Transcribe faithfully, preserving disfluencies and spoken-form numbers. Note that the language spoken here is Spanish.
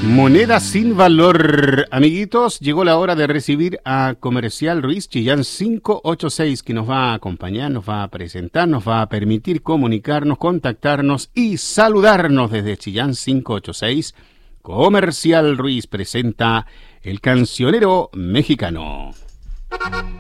Moneda sin valor. Amiguitos, llegó la hora de recibir a Comercial Ruiz Chillán cinco ocho seis, que nos va a acompañar, nos va a presentar, nos va a permitir comunicarnos, contactarnos y saludarnos desde Chillán cinco ocho seis. Comercial Ruiz presenta El Cancionero Mexicano.